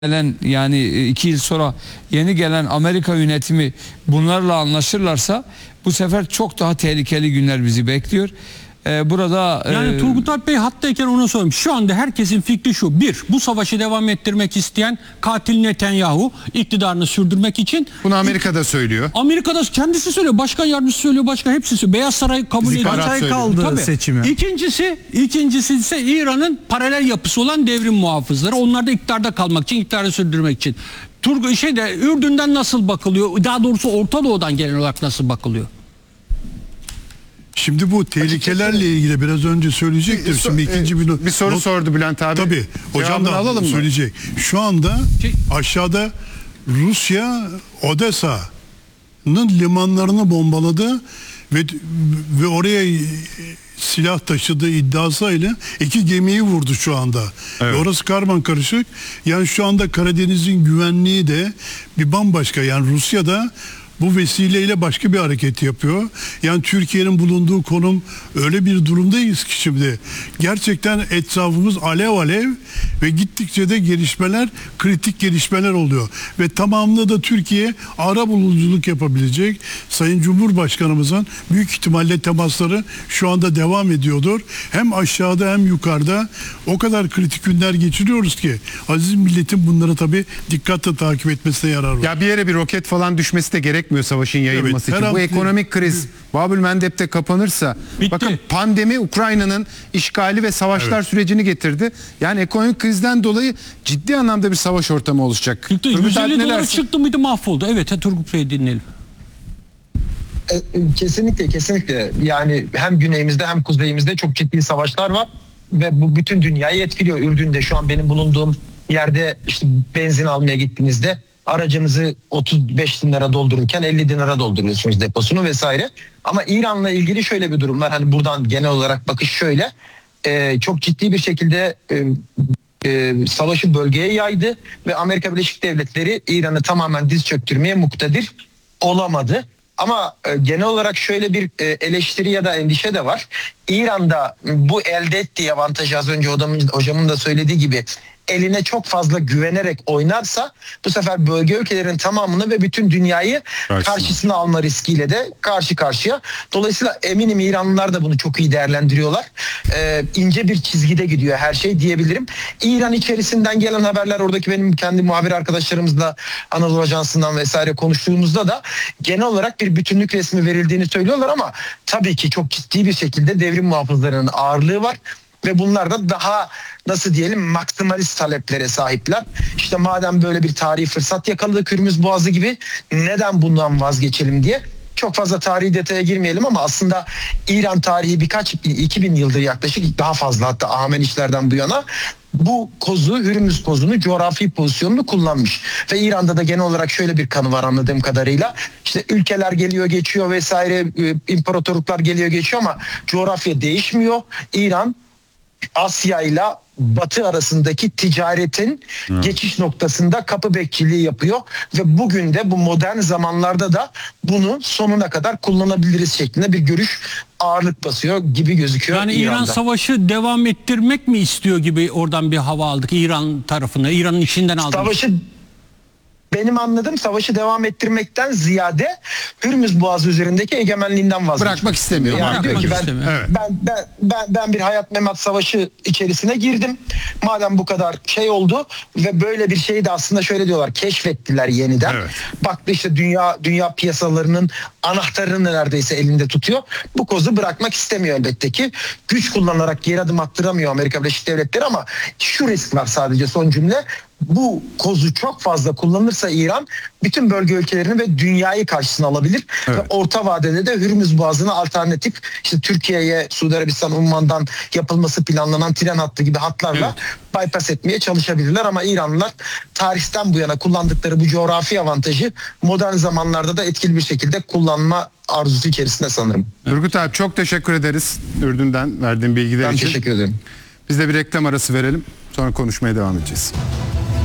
gelen, yani 2 yıl sonra yeni gelen Amerika yönetimi bunlarla anlaşırlarsa bu sefer çok daha tehlikeli günler bizi bekliyor. Burada yani Turgut Alp Bey hattayken onu sorayım. Şu anda herkesin fikri şu: bir, bu savaşı devam ettirmek isteyen katil Netanyahu iktidarını sürdürmek için. Bunu Amerika'da söylüyor. Amerika'da kendisi söylüyor. Başkan yardımcısı söylüyor. Başkan hepsi söylüyor. Beyaz Saray kabul ediyor. Kaç ay kaldı Tabii. seçime? İkincisi ise İran'ın paralel yapısı olan devrim muhafızları. Onlar da iktidarda kalmak için, iktidarı sürdürmek için. Ürdün'den nasıl bakılıyor? Daha doğrusu Orta Doğu'dan genel olarak nasıl bakılıyor? Şimdi bu tehlikelerle ilgili biraz önce söyleyecektir. Şimdi ikinci bir soru sordu Bülent abi. Tabii. Hocam da alalım mı? söyleyecek. Şu anda aşağıda Rusya Odessa'nın limanlarını bombaladı ve oraya silah taşıdığı iddiasıyla 2 gemiyi vurdu şu anda. Evet. Orası karman karışık. Yani şu anda Karadeniz'in güvenliği de bir bambaşka. Yani Rusya da bu vesileyle başka bir hareket yapıyor. Yani Türkiye'nin bulunduğu konum, öyle bir durumdayız ki şimdi gerçekten etrafımız alev alev ve gittikçe de gelişmeler, kritik gelişmeler oluyor. Ve tamamında da Türkiye ara buluculuk yapabilecek. Sayın Cumhurbaşkanımızın büyük ihtimalle temasları şu anda devam ediyordur. Hem aşağıda hem yukarıda o kadar kritik günler geçiriyoruz ki aziz milletin bunları tabii dikkatle takip etmesine yarar var. Ya bir yere bir roket falan düşmesi de gerekmiyor savaşın yayılması için. Bu ekonomik kriz Babül Mendeb'de kapanırsa, bitti. Bakın pandemi Ukrayna'nın işgali ve savaşlar sürecini getirdi. Yani ekonomik krizden dolayı ciddi anlamda bir savaş ortamı oluşacak. $150 dolar çıktı mıydı mahvoldu. Evet, Turgut Bey'i dinleyelim. Kesinlikle. Yani hem güneyimizde hem kuzeyimizde çok ciddi savaşlar var ve bu bütün dünyayı etkiliyor. Ürdün'de şu an benim bulunduğum yerde işte benzin almaya gittiğinizde aracınızı 35 dinara doldururken 50 dinara dolduruyorsunuz deposunu vesaire. Ama İran'la ilgili şöyle bir durum var. Hani buradan genel olarak bakış şöyle. Çok ciddi bir şekilde savaşı bölgeye yaydı ve Amerika Birleşik Devletleri İran'ı tamamen diz çöktürmeye muktedir olamadı. Ama genel olarak şöyle bir eleştiri ya da endişe de var. İran'da bu elde ettiği avantajı, az önce hocamın da söylediği gibi, eline çok fazla güvenerek oynarsa bu sefer bölge ülkelerin tamamını ve bütün dünyayı karşısına alma riskiyle de karşı karşıya. Dolayısıyla eminim İranlılar da bunu çok iyi değerlendiriyorlar. İnce bir çizgide gidiyor her şey diyebilirim. İran içerisinden gelen haberler, oradaki benim kendi muhabir arkadaşlarımızla Anadolu Ajansı'ndan vesaire konuştuğumuzda da genel olarak bir bütünlük resmi verildiğini söylüyorlar ama tabii ki çok ciddi bir şekilde devrim muhafızlarının ağırlığı var. Ve bunlar da daha, nasıl diyelim, maksimalist taleplere sahipler. İşte madem böyle bir tarihi fırsat yakaladık Hürmüz Boğazı gibi, neden bundan vazgeçelim diye. Çok fazla tarihi detaya girmeyelim ama aslında İran tarihi 2000 yıldır yaklaşık, daha fazla hatta Ahamenişlerden bu yana bu kozu, Hürmüz kozunu, coğrafi pozisyonunu kullanmış. Ve İran'da da genel olarak şöyle bir kanı var anladığım kadarıyla. İşte ülkeler geliyor geçiyor vesaire, imparatorluklar geliyor geçiyor ama coğrafya değişmiyor. İran Asya ile Batı arasındaki ticaretin geçiş noktasında kapı bekçiliği yapıyor ve bugün de bu modern zamanlarda da bunu sonuna kadar kullanabiliriz şeklinde bir görüş ağırlık basıyor gibi gözüküyor. Yani İran'da. İran savaşı devam ettirmek mi istiyor gibi oradan bir hava aldık İran tarafına, İran'ın içinden aldık. Benim anladığım savaşı devam ettirmekten ziyade Hürmüz Boğazı üzerindeki egemenliğinden vazgeçmek. Bırakmak istemiyor. Yani diyor ki ben bir hayat memat savaşı içerisine girdim. Madem bu kadar şey oldu ve böyle bir şeyi de aslında şöyle diyorlar, keşfettiler yeniden. Evet. Baktı işte dünya piyasalarının anahtarını neredeyse elinde tutuyor. Bu kozu bırakmak istemiyor elbette ki. Güç kullanarak geri adım attıramıyor Amerika Birleşik Devletleri ama şu risk var, sadece son cümle. Bu kozu çok fazla kullanırsa İran bütün bölge ülkelerini ve dünyayı karşısına alabilir. Evet. Ve orta vadede de Hürmüz Boğazı'na alternatif, işte Türkiye'ye Suudi Arabistan, Umman'dan yapılması planlanan tren hattı gibi hatlarla bypass etmeye çalışabilirler. Ama İranlılar tarihten bu yana kullandıkları bu coğrafi avantajı modern zamanlarda da etkili bir şekilde kullanma arzusu içerisinde sanırım. Turgut abi çok teşekkür ederiz Ürdün'den verdiğin bilgiler için. Ben teşekkür ederim. Biz de bir reklam arası verelim, sonra konuşmaya devam edeceğiz.